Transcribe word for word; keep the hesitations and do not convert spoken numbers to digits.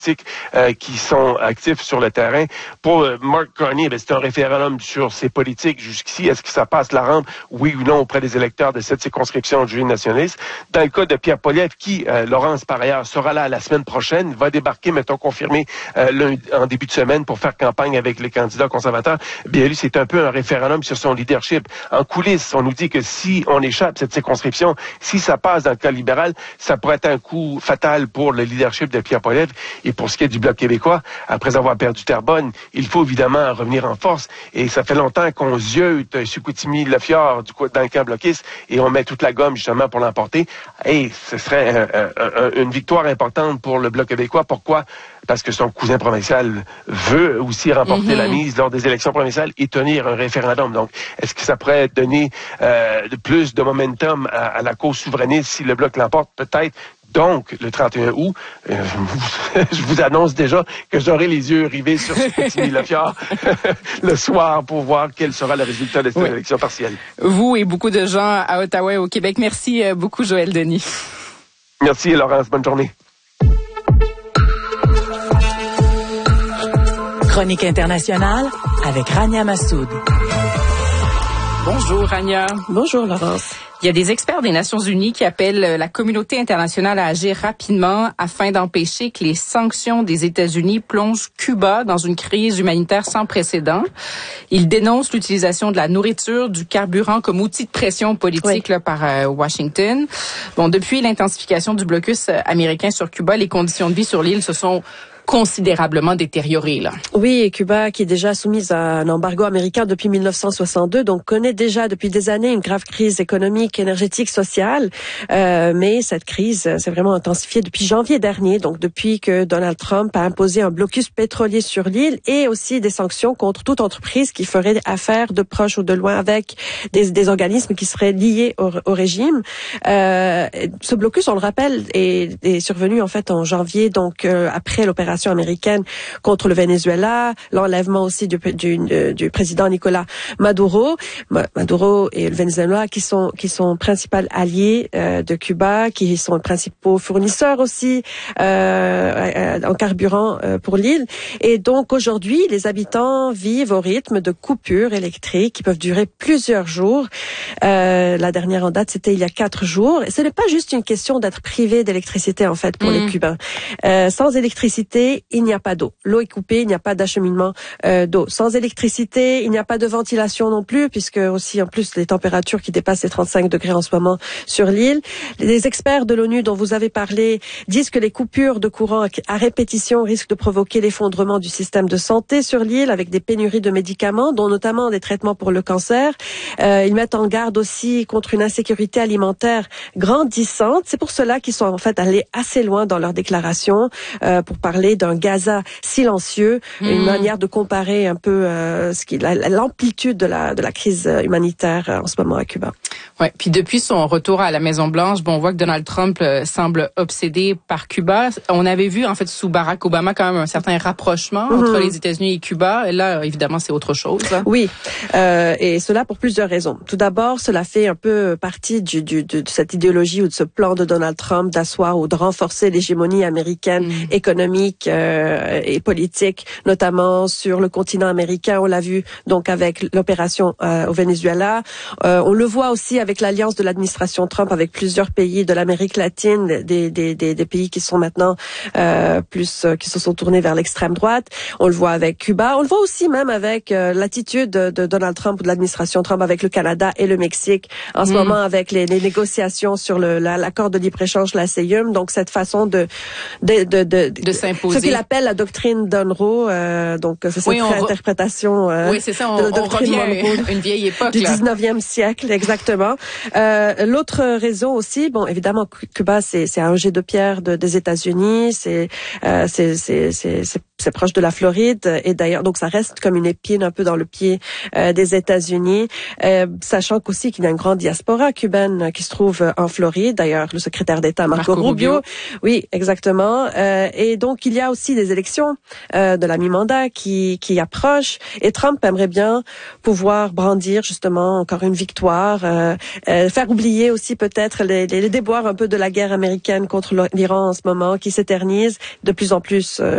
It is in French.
Euh, qui sont actifs sur le terrain. Pour euh, Mark Carney, ben, c'est un référendum sur ses politiques jusqu'ici. Est-ce que ça passe la rampe, oui ou non, auprès des électeurs de cette circonscription juive nationaliste? Dans le cas de Pierre Poilievre, qui, euh, Laurence, par ailleurs, sera là la semaine prochaine, va débarquer, mettons, confirmé euh, lundi, en début de semaine pour faire campagne avec les candidats conservateurs. Bien, lui, c'est un peu un référendum sur son leadership. En coulisses, on nous dit que si on échappe cette circonscription, si ça passe dans le cas libéral, ça pourrait être un coup fatal pour le leadership de Pierre Poilievre. Et pour ce qui est du Bloc québécois, après avoir perdu Terrebonne, il faut évidemment revenir en force. Et ça fait longtemps qu'on ziote sur Chicoutimi-Le-Fjord du coup, dans le camp bloquiste et on met toute la gomme justement pour l'emporter. Et ce serait un, un, un, une victoire importante pour le Bloc québécois. Pourquoi? Parce que son cousin provincial veut aussi remporter mm-hmm. la mise lors des élections provinciales et tenir un référendum. Donc, est-ce que ça pourrait donner euh, de plus de momentum à, à la cause souverainiste si le Bloc l'emporte? Peut-être. Donc, le trente et un août, euh, je vous annonce déjà que j'aurai les yeux rivés sur Chicoutimi-Le-Fjord le soir pour voir quel sera le résultat de cette oui. élection partielle. Vous et beaucoup de gens à Ottawa et au Québec. Merci beaucoup, Joël Denis. Merci, Laurence. Bonne journée. Chronique internationale avec Rania Massoud. Bonjour, Rania. Bonjour, Laurence. Il y a des experts des Nations Unies qui appellent la communauté internationale à agir rapidement afin d'empêcher que les sanctions des États-Unis plongent Cuba dans une crise humanitaire sans précédent. Ils dénoncent l'utilisation de la nourriture, du carburant comme outil de pression politique oui. là, par euh, Washington. Bon, depuis l'intensification du blocus américain sur Cuba, les conditions de vie sur l'île se sont considérablement détériorée, là. Oui, et Cuba, qui est déjà soumise à un embargo américain depuis mille neuf cent soixante-deux, donc connaît déjà depuis des années une grave crise économique, énergétique, sociale. Euh, mais cette crise s'est vraiment intensifiée depuis janvier dernier, donc depuis que Donald Trump a imposé un blocus pétrolier sur l'île et aussi des sanctions contre toute entreprise qui ferait affaire de proche ou de loin avec des, des organismes qui seraient liés au, au régime. Euh, ce blocus, on le rappelle, est, est survenu en fait en janvier, donc euh, après l'opération américaine contre le Venezuela, l'enlèvement aussi du, du, du président Nicolas Maduro, Maduro et le Venezuela qui sont qui sont principaux alliés euh, de Cuba, qui sont les principaux fournisseurs aussi euh, en carburant euh, pour l'île. Et donc aujourd'hui, les habitants vivent au rythme de coupures électriques qui peuvent durer plusieurs jours. Euh, la dernière en date, c'était il y a quatre jours. Et ce n'est pas juste une question d'être privé d'électricité en fait pour mmh. les Cubains. Euh, sans électricité, il n'y a pas d'eau. L'eau est coupée, il n'y a pas d'acheminement euh, d'eau. Sans électricité, il n'y a pas de ventilation non plus, puisque aussi en plus les températures qui dépassent les trente-cinq degrés en ce moment sur l'île. Les experts de l'ONU dont vous avez parlé disent que les coupures de courant à répétition risquent de provoquer l'effondrement du système de santé sur l'île avec des pénuries de médicaments, dont notamment des traitements pour le cancer. Euh, ils mettent en garde aussi contre une insécurité alimentaire grandissante. C'est pour cela qu'ils sont en fait allés assez loin dans leurs déclarations euh, pour parler d'un Gaza silencieux, mmh. une manière de comparer un peu euh, ce qui, la, l'amplitude de la de la crise humanitaire euh, en ce moment à Cuba. Ouais, puis depuis son retour à la Maison Blanche, bon, on voit que Donald Trump euh, semble obsédé par Cuba. On avait vu en fait sous Barack Obama quand même un certain rapprochement mmh. entre les États-Unis et Cuba. Et là, évidemment, c'est autre chose. Hein. Oui, euh, et cela pour plusieurs raisons. Tout d'abord, cela fait un peu partie du, du de, de cette idéologie ou de ce plan de Donald Trump d'asseoir ou de renforcer l'hégémonie américaine mmh. économique euh, et politique, notamment sur le continent américain. On l'a vu donc avec l'opération euh, au Venezuela. Euh, on le voit aussi avec l'alliance de l'administration Trump avec plusieurs pays de l'Amérique latine, des, des, des, des pays qui sont maintenant euh, plus euh, qui se sont tournés vers l'extrême droite. On le voit avec Cuba. On le voit aussi même avec euh, l'attitude de, de Donald Trump ou de l'administration Trump avec le Canada et le Mexique. En ce mmh. moment, avec les, les négociations sur le, la, l'accord de libre-échange, la C I U M. Donc cette façon de de de, de, de s'imposer. Ce qu'il appelle la doctrine Monroe. Euh, donc c'est cette oui, réinterprétation re... euh, oui, c'est ça, on, de la doctrine on revient Monroe une vieille époque du là. dix-neuvième siècle, exactement. Euh, l'autre raison aussi, bon, évidemment, Cuba, c'est, c'est un jet de pierre de, des États-Unis, c'est, euh, c'est, c'est, c'est, c'est, c'est proche de la Floride, et d'ailleurs, donc ça reste comme une épine un peu dans le pied euh, des États-Unis, euh, sachant qu'aussi qu'il y a une grande diaspora cubaine qui se trouve en Floride. D'ailleurs, le secrétaire d'État Marco, Marco Rubio, Rubio, oui, exactement. Euh, et donc il y a aussi des élections euh, de la mi-mandat qui qui approchent, et Trump aimerait bien pouvoir brandir justement encore une victoire, euh, euh, faire oublier aussi peut-être les, les, les déboires un peu de la guerre américaine contre l'Iran en ce moment qui s'éternise de plus en plus. Euh,